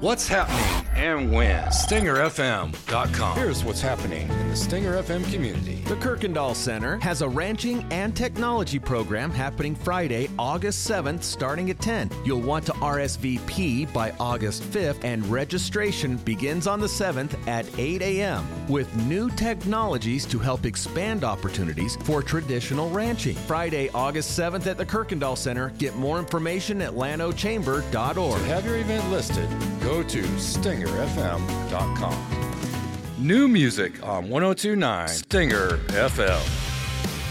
What's happening and when? StingerFM.com. Here's what's happening in the Stinger FM community. The Kirkendall Center has a ranching and technology program happening Friday, August 7th, starting at 10. You'll want to RSVP by August 5th, and registration begins on the 7th at 8 a.m. with new technologies to help expand opportunities for traditional ranching. Friday, August 7th at the Kirkendall Center. Get more information at lanochamber.org. To have your event listed, go to StingerFM.com. New music on 102.9 Stinger FM.